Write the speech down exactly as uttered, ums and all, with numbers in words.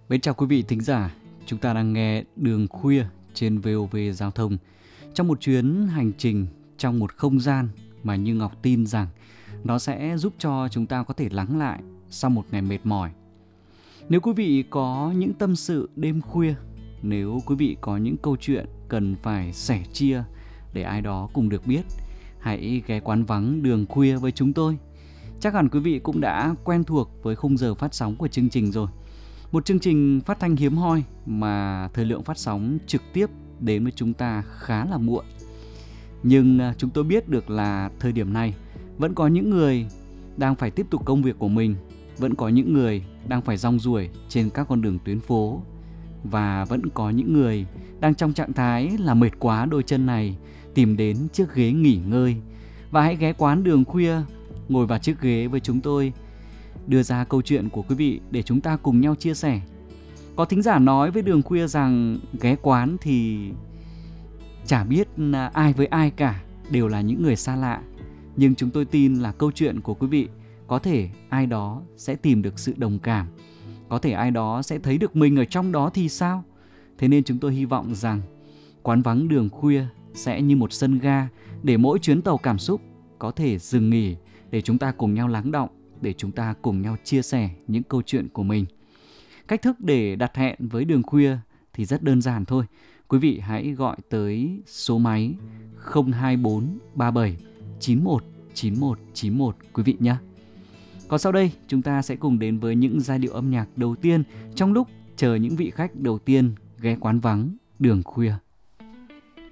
Mến chào quý vị thính giả, chúng ta đang nghe Đường Khuya trên vê o vê Giao thông. Trong một chuyến hành trình trong một không gian mà Như Ngọc tin rằng nó sẽ giúp cho chúng ta có thể lắng lại sau một ngày mệt mỏi. Nếu quý vị có những tâm sự đêm khuya, nếu quý vị có những câu chuyện cần phải sẻ chia để ai đó cùng được biết, hãy ghé quán vắng Đường Khuya với chúng tôi. Chắc hẳn quý vị cũng đã quen thuộc với khung giờ phát sóng của chương trình rồi. Một chương trình phát thanh hiếm hoi mà thời lượng phát sóng trực tiếp đến với chúng ta khá là muộn. Nhưng chúng tôi biết được là thời điểm này vẫn có những người đang phải tiếp tục công việc của mình, vẫn có những người đang phải rong ruổi trên các con đường tuyến phố, và vẫn có những người đang trong trạng thái là mệt quá đôi chân này tìm đến chiếc ghế nghỉ ngơi. Và hãy ghé quán Đường Khuya, ngồi vào chiếc ghế với chúng tôi, đưa ra câu chuyện của quý vị để chúng ta cùng nhau chia sẻ. Có thính giả nói với Đường Khuya rằng ghé quán thì chả biết ai với ai cả, đều là những người xa lạ. Nhưng chúng tôi tin là câu chuyện của quý vị có thể ai đó sẽ tìm được sự đồng cảm, có thể ai đó sẽ thấy được mình ở trong đó thì sao. Thế nên chúng tôi hy vọng rằng quán vắng Đường Khuya sẽ như một sân ga để mỗi chuyến tàu cảm xúc có thể dừng nghỉ, để chúng ta cùng nhau lắng đọng, để chúng ta cùng nhau chia sẻ những câu chuyện của mình. Cách thức để đặt hẹn với Đường Khuya thì rất đơn giản thôi. Quý vị hãy gọi tới số máy không hai bốn ba bảy chín một chín một chín một quý vị nhé. Còn sau đây chúng ta sẽ cùng đến với những giai điệu âm nhạc đầu tiên trong lúc chờ những vị khách đầu tiên ghé quán vắng Đường Khuya.